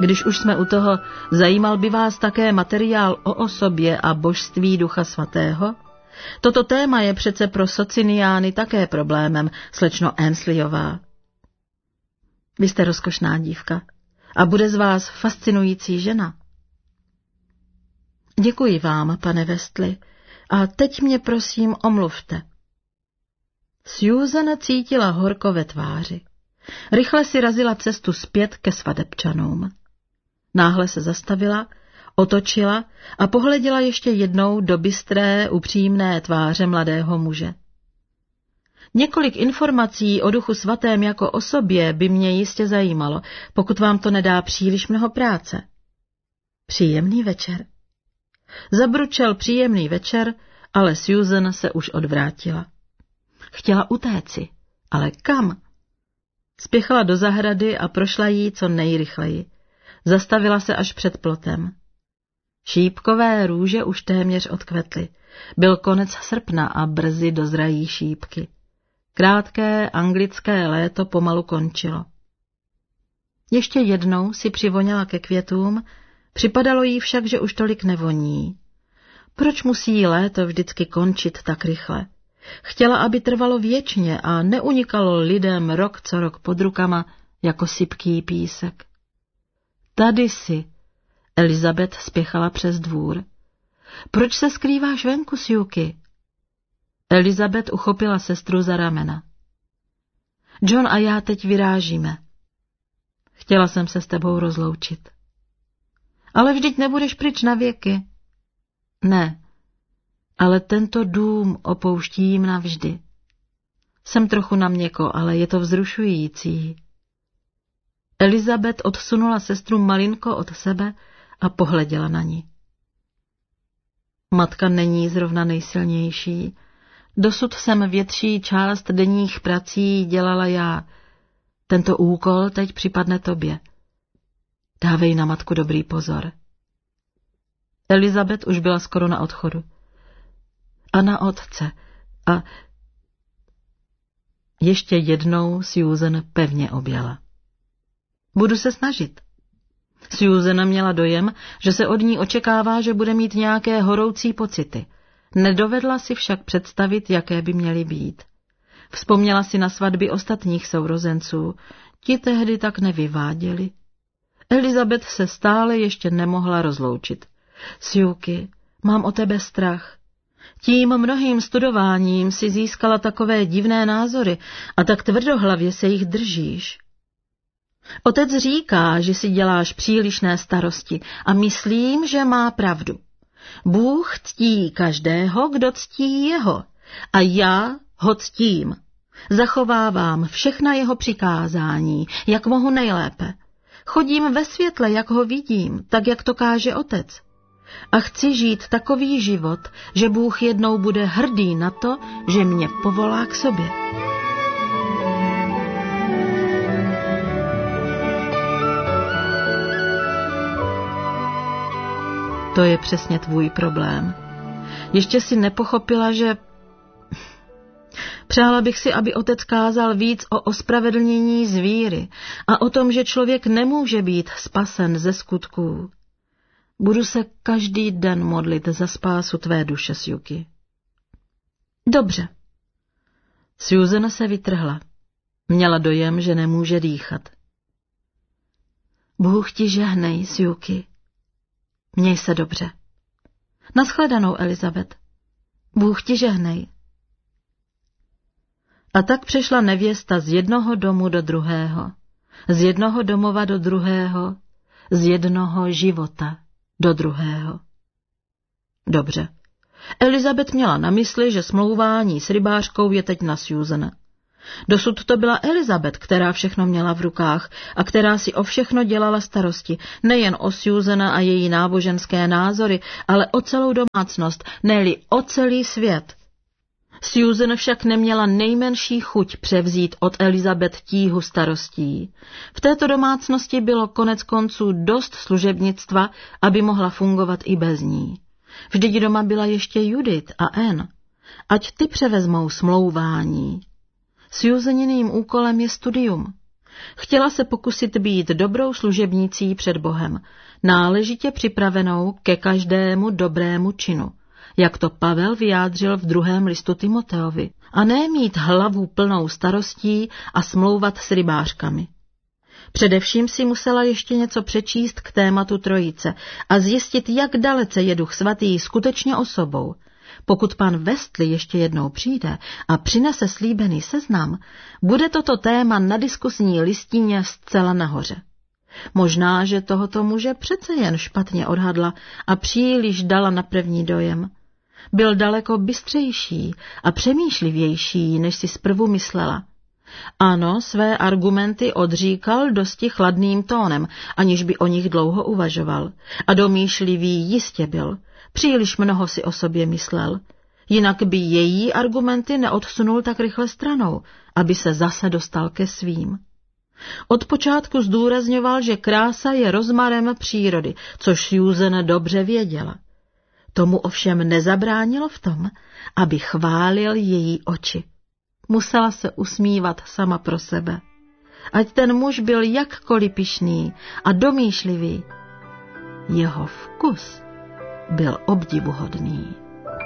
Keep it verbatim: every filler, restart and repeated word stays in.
Když už jsme u toho, zajímal by vás také materiál o osobě a božství Ducha Svatého? Toto téma je přece pro sociniány také problémem, slečno Ainsleyová. Vy jste rozkošná dívka a bude z vás fascinující žena. Děkuji vám, pane Westley, a teď mě prosím omluvte. Susan cítila horko ve tváři. Rychle si razila cestu zpět ke svatebčanům. Náhle se zastavila, otočila a pohleděla ještě jednou do bystré, upřímné tváře mladého muže. Několik informací o Duchu Svatém jako osobě by mě jistě zajímalo, pokud vám to nedá příliš mnoho práce. Příjemný večer. Zabručel příjemný večer, ale Susan se už odvrátila. Chtěla utéci, ale kam? Spěchala do zahrady a prošla jí co nejrychleji. Zastavila se až před plotem. Šípkové růže už téměř odkvetly. Byl konec srpna a brzy dozrají šípky. Krátké anglické léto pomalu končilo. Ještě jednou si přivoněla ke květům, připadalo jí však, že už tolik nevoní. Proč musí léto vždycky končit tak rychle? Chtěla, aby trvalo věčně a neunikalo lidem rok co rok pod rukama jako sypký písek. Tady si, Elizabeth spěchala přes dvůr. Proč se skrýváš venku, Suky? Elizabeth uchopila sestru za ramena. John a já teď vyrážíme. Chtěla jsem se s tebou rozloučit. Ale vždyť nebudeš pryč na věky. Ne, ale tento dům opouštím navždy. Jsem trochu naměko, ale je to vzrušující. Elizabeth odsunula sestru malinko od sebe a pohleděla na ní. Matka není zrovna nejsilnější. Dosud jsem větší část denních prací dělala já. Tento úkol teď připadne tobě. Dávej na matku dobrý pozor. Elizabeth už byla skoro na odchodu. A na otce. A ještě jednou Susan pevně objala. Budu se snažit. Susan měla dojem, že se od ní očekává, že bude mít nějaké horoucí pocity. Nedovedla si však představit, jaké by měly být. Vzpomněla si na svatby ostatních sourozenců. Ti tehdy tak nevyváděli. Elizabeth se stále ještě nemohla rozloučit. Suky, mám o tebe strach. Tím mnohým studováním si získala takové divné názory a tak tvrdohlavě se jich držíš. Otec říká, že si děláš přílišné starosti a myslím, že má pravdu. Bůh ctí každého, kdo ctí jeho, a já ho ctím. Zachovávám všechna jeho přikázání, jak mohu nejlépe. Chodím ve světle, jak ho vidím, tak, jak to káže otec. A chci žít takový život, že Bůh jednou bude hrdý na to, že mě povolá k sobě. To je přesně tvůj problém. Ještě si nepochopila, že... Přála bych si, aby otec kázal víc o ospravedlnění z víry a o tom, že člověk nemůže být spasen ze skutků. Budu se každý den modlit za spásu tvé duše, Suky. Dobře. Susan se vytrhla. Měla dojem, že nemůže dýchat. Bůh ti žehnej, Suky. Měj se dobře. Naschledanou, Elizabeth. Bůh ti žehnej. A tak přešla nevěsta z jednoho domu do druhého, z jednoho domova do druhého, z jednoho života do druhého. Dobře. Elizabeth měla na mysli, že smlouvání s rybářkou je teď na Susan. Dosud to byla Elizabeth, která všechno měla v rukách a která si o všechno dělala starosti, nejen o Susan a její náboženské názory, ale o celou domácnost, ne-li o celý svět. Susan však neměla nejmenší chuť převzít od Elizabeth tíhu starostí. V této domácnosti bylo konec konců dost služebnictva, aby mohla fungovat i bez ní. Vždyť doma byla ještě Judith a Anne. Ať ty převezmou smlouvání. Susaniným úkolem je studium. Chtěla se pokusit být dobrou služebnicí před Bohem, náležitě připravenou ke každému dobrému činu, jak to Pavel vyjádřil v druhém listu Timoteovi, a ne mít hlavu plnou starostí a smlouvat s rybářkami. Především si musela ještě něco přečíst k tématu trojice a zjistit, jak dalece je Duch Svatý skutečně osobou. Pokud pan Westley ještě jednou přijde a přinese slíbený seznam, bude toto téma na diskusní listině zcela nahoře. Možná, že tohoto muže přece jen špatně odhadla a příliš dala na první dojem. Byl daleko bystřejší a přemýšlivější, než si zprvu myslela. Ano, své argumenty odříkal dosti chladným tónem, aniž by o nich dlouho uvažoval. A domýšlivý jistě byl. Příliš mnoho si o sobě myslel. Jinak by její argumenty neodsunul tak rychle stranou, aby se zase dostal ke svým. Od počátku zdůrazňoval, že krása je rozmarem přírody, což Susan dobře věděla. Tomu ovšem nezabránilo v tom, aby chválil její oči. Musela se usmívat sama pro sebe. Ať ten muž byl jakkoliv pyšný a domýšlivý, jeho vkus byl obdivuhodný.